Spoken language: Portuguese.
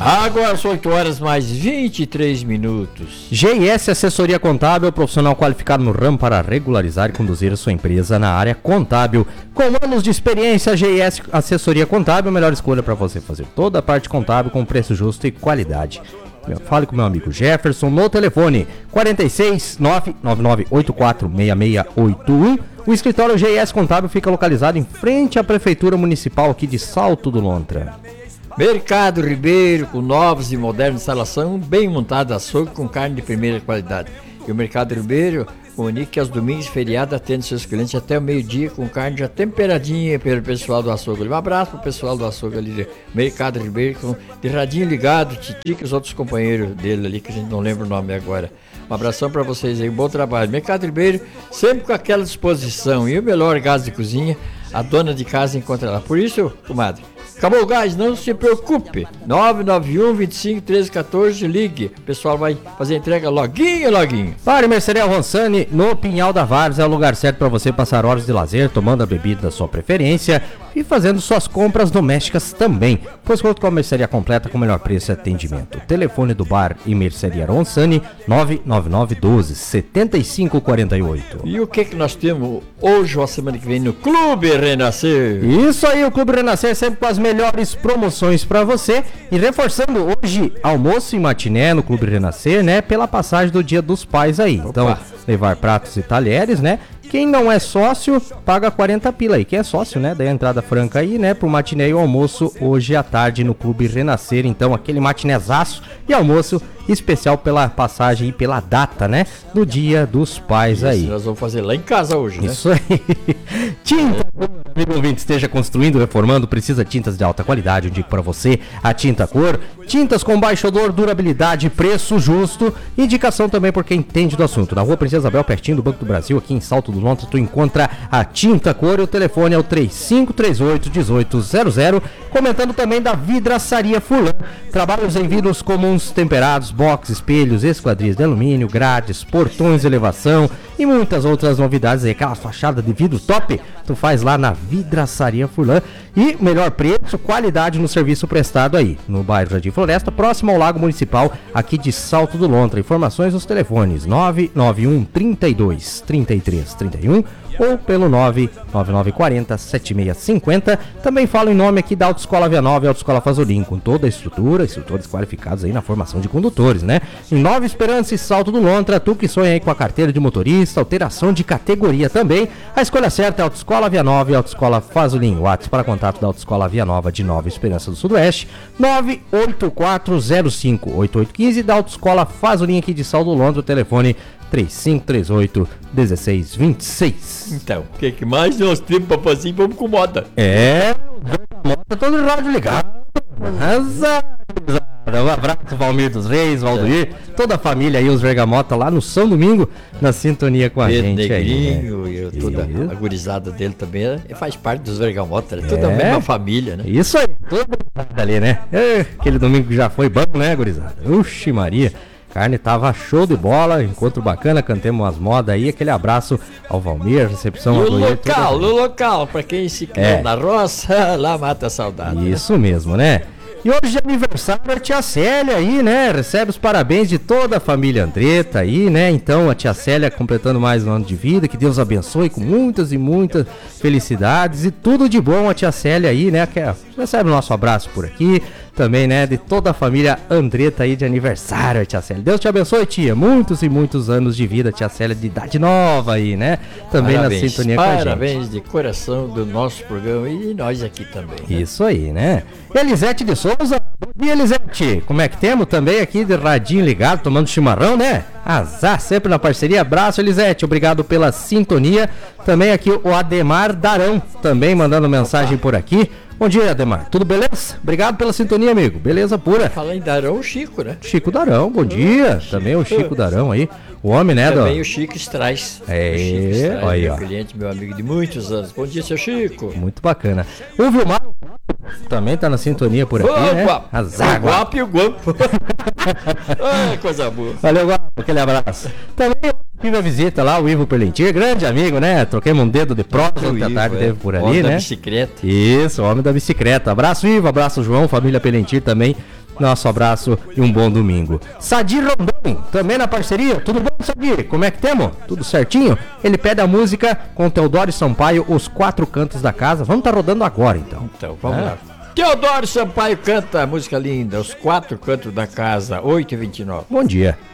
Agora são 8 horas mais 23 minutos. GIS Assessoria Contábil, profissional qualificado no ramo para regularizar e conduzir a sua empresa na área contábil. Com anos de experiência, GIS Assessoria Contábil, a melhor escolha para você fazer toda a parte contábil com preço justo e qualidade. Fale com meu amigo Jefferson no telefone 46 999846681. O escritório GIS Contábil fica localizado em frente à Prefeitura Municipal aqui de Salto do Lontra. Mercado Ribeiro, com novos e moderna instalação, bem montado açougue com carne de primeira qualidade. E o Mercado Ribeiro comunica que aos domingos e feriados atende seus clientes até o meio-dia com carne já temperadinha pelo pessoal do açougue. Um abraço pro pessoal do açougue ali de Mercado Ribeiro, com de radinho ligado, Titi e os outros companheiros dele ali, que a gente não lembra o nome agora. Um abração para vocês aí, um bom trabalho. Mercado Ribeiro, sempre com aquela disposição e o melhor gás de cozinha, a dona de casa encontra lá. Por isso, comadre, acabou o gás, não se preocupe. 991 25 13 14, ligue. O pessoal vai fazer a entrega loguinho. Pare Merceria Ronsani, no Pinhal da Várzea, é o lugar certo para você passar horas de lazer, tomando a bebida da sua preferência e fazendo suas compras domésticas também. Pois conta com a mercearia completa com o melhor preço e atendimento. O telefone do bar e Merceria Ronsani, 99912-7548. E o que nós temos hoje ou a semana que vem no Clube Renascer? Isso aí, o Clube Renascer sempre com as melhores promoções para você. E reforçando hoje, almoço e matiné no Clube Renascer, né? Pela passagem do Dia dos Pais aí. Opa. Então, levar pratos e talheres, né? Quem não é sócio, paga 40 pila aí. Quem é sócio, né? Daí a entrada franca aí, né? Pro matiné e o almoço hoje à tarde no Clube Renascer. Então, aquele matinézaço e almoço especial pela passagem e pela data, né? Do Dia dos Pais. Isso, aí. Nós vamos fazer lá em casa hoje, né? Isso aí. Tinta, amigo ouvinte, esteja construindo, reformando, precisa de tintas de alta qualidade, eu digo para você, a Tinta Cor. Tintas com baixo odor, durabilidade, preço justo. Indicação também por quem entende do assunto. Na Rua Princesa Isabel, pertinho do Banco do Brasil, aqui em Salto do Lontra, tu encontra a Tinta Cor e o telefone é o 3538-1800. Comentando também da Vidraçaria Furlan. Trabalhos em vidros comuns temperados, box, espelhos, esquadrias de alumínio, grades, portões de elevação e muitas outras novidades aí. Aquela fachada de vidro top, tu faz lá na Vidraçaria Furlan. E melhor preço, qualidade no serviço prestado aí, no bairro Jardim Floresta, próximo ao Lago Municipal, aqui de Salto do Lontra. Informações nos telefones 991 32 33 31 ou pelo 99940 7650. Também falo em nome aqui da Autoescola Via Nova e Autoescola Fazolim, com toda a estrutura, instrutores qualificados aí na formação de condutores, né? Em Nova Esperança e Salto do Lontra, tu que sonha aí com a carteira de motorista, alteração de categoria também, a escolha certa é a Autoescola Via Nova e Autoescola Fazolim. WhatsApp para contato da Autoescola Via Nova de Nova Esperança do Sudoeste, 984058815, da Autoescola Fazolim aqui de Salto do Lontra, o telefone 3538-1626. Então, o que mais nós temos, papazinho? Vamos com moda. Moda todo o rádio ligado. Um abraço, Valmir dos Reis, Valdoir, toda a família aí, os Vergamota lá no São Domingo, na sintonia com a Pedro gente Negrinho, aí, né? E toda a gurizada dele também, faz parte dos Vergamota, toda a mesma família, né? Isso aí, toda ali, né? Aquele domingo que já foi bom, né, gurizada? Uxi Maria. Carne tava show de bola, encontro bacana, cantemos umas modas aí, aquele abraço ao Valmir, recepção no local, pra quem se criou na roça, lá mata a saudade. Isso, né? Mesmo, né? E hoje é aniversário da tia Célia aí, né? Recebe os parabéns de toda a família Andretta aí, né? Então, a tia Célia completando mais um ano de vida, que Deus abençoe com muitas e muitas felicidades e tudo de bom a tia Célia aí, né? Que recebe o nosso abraço por aqui, também, né? De toda a família Andretta aí de aniversário, tia Célia. Deus te abençoe, tia. Muitos e muitos anos de vida, tia Célia, de idade nova aí, né? Também parabéns, na sintonia com a gente. Parabéns de coração do nosso programa e nós aqui também, né? Isso aí, né? Elisete de Souza, bom dia, Elisete. Como é que temos também aqui de radinho ligado, tomando chimarrão, né? Azar, sempre na parceria. Abraço, Elisete, obrigado pela sintonia. Também aqui o Ademar Darão, também mandando mensagem por aqui. Bom dia, Ademar, tudo beleza? Obrigado pela sintonia, amigo, beleza pura. Fala em Darão, o Chico, né? Chico Darão, bom dia. Também o Chico Darão aí, o homem, né? Também o Chico Strais. Olha aí, meu cliente, meu amigo de muitos anos. Bom dia, seu Chico. Muito bacana. O Vilmar também tá na sintonia por aqui, né? Azar, guapo e o guapo. Coisa boa. Valeu, guapo, aquele abraço. Também tive a visita lá, o Ivo Perlentir, grande amigo, né? Troquemos um dedo de prosa ontem à tarde, teve por ali, né? Homem da bicicleta. Isso, homem da bicicleta. Abraço, Ivo, abraço, João, família Perlentir também Nosso abraço e um bom domingo. Sadir Rondon, também na parceria. Tudo bom, Sadir? Como é que temos? Tudo certinho? Ele pede a música com Teodoro Sampaio, Os Quatro Cantos da Casa. Vamos estar rodando agora, então. Então, vamos lá. Teodoro Sampaio canta a música linda, Os Quatro Cantos da Casa, 8h29. Bom dia.